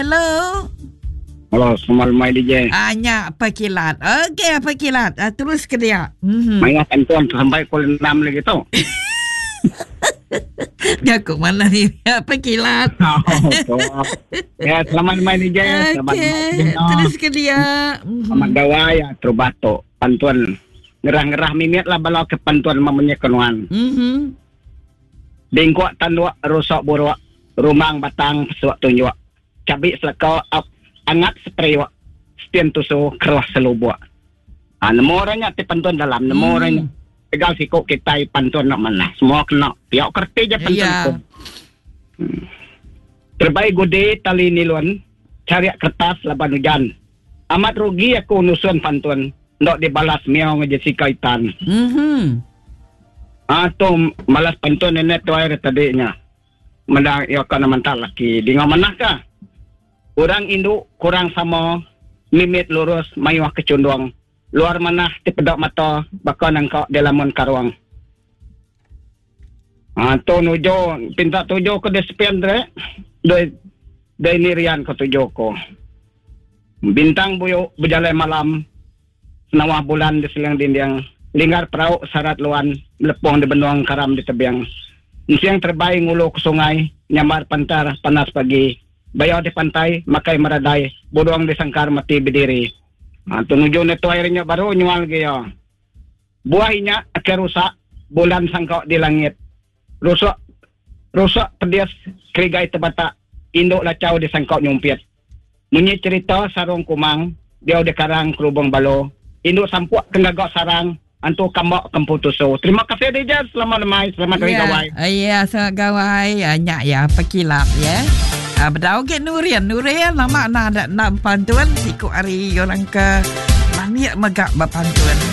Halo. Halo, selamat malam DJ. Anya Pakilat. Okey, Pakilat. Terus ke dia. Mainlah pentuan sampai pukul 6 lagi tu. Dia kok mana ni? Pakilat. Ya, selamat main DJ. Okey, terus ke dia. Selamat gawai ya, terbatuk. Pantuan ngerah-ngerah mimit lah balau ke pantuan mamanya kenuan. Dingkuak tanduak rusak buruk. Rumang batang pesuak tunjuk. Cabik selekau angat spray wak. Stian tusu keras selubuk. Nemu orangnya ti pantuan dalam. Nemu orangnya. Tegal sikuk kita pantuan nak mana. Semua kena. Piak kerti je pantuan tu. Terbaik gede tali niluan. Cariak kertas laban hujan. Amat rugi aku nusun pantuan. Ndok dibalas miau ngejesi kaitan. Tu malas pantuan nenek tu air tadinya. Mendang ya kana mantal laki. Di ngamanah ka? Orang induk kurang sama mimit lurus mayuh kecundung. Luar manah ti pedok mata bakal nangkau di lamun karuang. Tu nujo pinta tujo ke despian dre. Doi nirian ke tujo ko. Bintang buyuk berjalan malam. Senawah bulan di silang dinding. Linggar perahu sarat luan melepong di benuang karam di tebiang. Siang terbaik ngulu ke sungai. Nyamar pantar panas pagi. Bayaw di pantai, makai maraday, buduang di sangkar mati berdiri. Tunujo na ito airnya baru nyual gaya. Buahnya akhir rusak, bulan sangkau di langit. Rusak pedias kerigay tebata, indok lacau di sangkau nyumpit. Munyi cerita sarong kumang, dia di karang kerubang balo. Indok sampuk kenggagak sarang, anto kambak kemputuso. Terima kasih Dija, selamat lemai, selamat hari gawai. Ya, selamat gawai. Nyak ya, Pakilap ya. Berdau ke Nurian lama nak pantuan ikut hari orang ke mania megak berpantuan.